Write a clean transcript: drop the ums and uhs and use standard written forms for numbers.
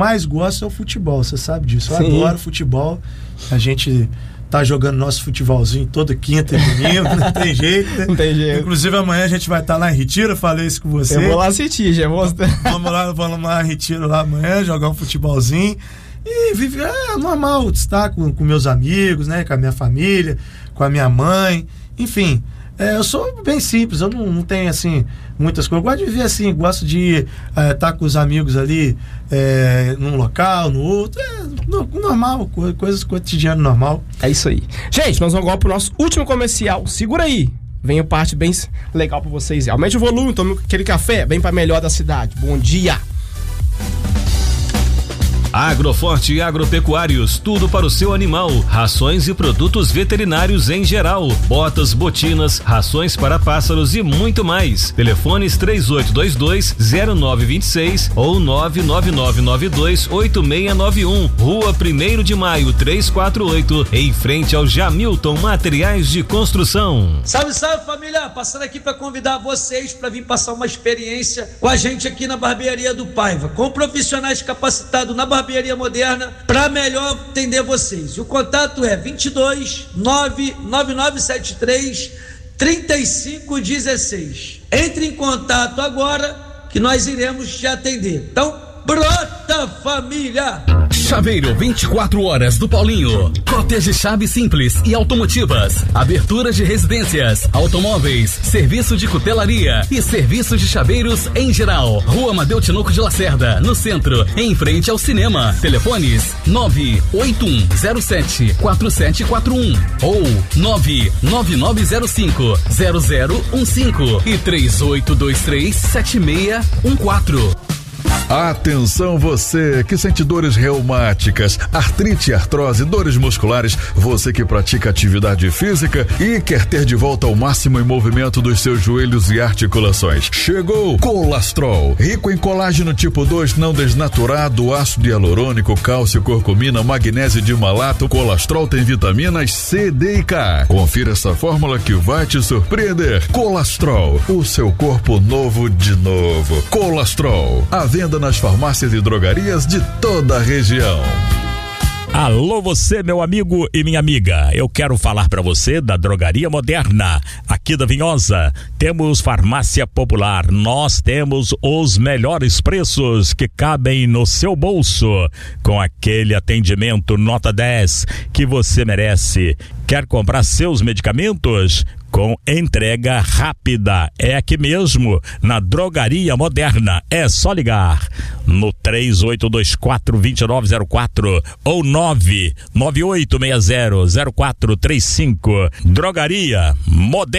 mais gosto é o futebol, você sabe disso. Eu Sim. adoro futebol. A gente tá jogando nosso futebolzinho toda quinta e domingo, não tem jeito, né? Não tem jeito. Inclusive amanhã a gente vai estar lá em Retiro, eu falei isso com você. Eu vou lá assistir, já vou... Vamos lá em Retiro lá amanhã, jogar um futebolzinho. E viver normal, estar com meus amigos, né? Com a minha família, com a minha mãe, enfim. Eu sou bem simples, eu não tenho assim muitas coisas. Eu gosto de viver assim, gosto de estar com os amigos ali num local, no outro. Normal, coisas cotidianas normal. É isso aí. Gente, nós vamos agora pro nosso último comercial. Segura aí. Vem a parte bem legal pra vocês. Aumente o volume, tome aquele café, vem pra melhor da cidade. Bom dia. Agroforte e Agropecuários, tudo para o seu animal, rações e produtos veterinários em geral, botas, botinas, rações para pássaros e muito mais. Telefones 3822-0926 ou 99992-8691, Rua 1º de Maio 348, em frente ao Jamilton Materiais de Construção. Salve, salve família, passando aqui para convidar vocês para vir passar uma experiência com a gente aqui na Barbearia do Paiva, com profissionais capacitados na barbearia moderna para melhor atender vocês. O contato é 22 99973 3516. Entre em contato agora que nós iremos te atender. Então, brota, família! Chaveiro 24 horas do Paulinho. Cópias de chaves simples e automotivas. Aberturas de residências, automóveis, serviço de cutelaria e serviços de chaveiros em geral. Rua Amadeu Tinoco de Lacerda, no centro, em frente ao cinema. Telefones 981074741 ou 999050015 e 38237614. Atenção você que sente dores reumáticas, artrite, artrose, dores musculares, você que pratica atividade física e quer ter de volta o máximo em movimento dos seus joelhos e articulações. Chegou Colastrol, rico em colágeno tipo 2 não desnaturado, ácido hialurônico, cálcio, curcumina, magnésio de malato. Colastrol tem vitaminas C, D e K. Confira essa fórmula que vai te surpreender. Colastrol, o seu corpo novo de novo. Colastrol, a venda nas farmácias e drogarias de toda a região. Alô você, meu amigo e minha amiga, eu quero falar para você da Drogaria Moderna, aqui da Vinhosa. Temos farmácia popular, nós temos os melhores preços que cabem no seu bolso, com aquele atendimento nota 10 que você merece. Quer comprar seus medicamentos? Com entrega rápida, é aqui mesmo, na Drogaria Moderna. É só ligar no 3824-2904 ou 998600435. Drogaria Moderna.